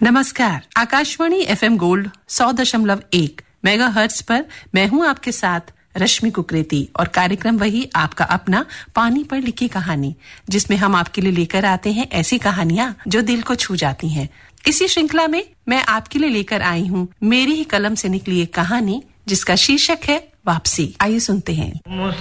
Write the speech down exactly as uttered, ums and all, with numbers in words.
नमस्कार, Akashvani FM gold सौ दशमलव एक मेगाहर्ट्ज पर मैं हूं आपके साथ रश्मि कुकरेती और कार्यक्रम वही आपका अपना पानी पर लिखी कहानी, जिसमें हम आपके लिए लेकर आते हैं ऐसी कहानियां जो दिल को छू जाती हैं। इसी श्रृंखला में मैं आपके लिए लेकर आई हूं मेरी ही कलम से निकली एक कहानी जिसका शीर्षक है वापसी। आइए सुनते हैं।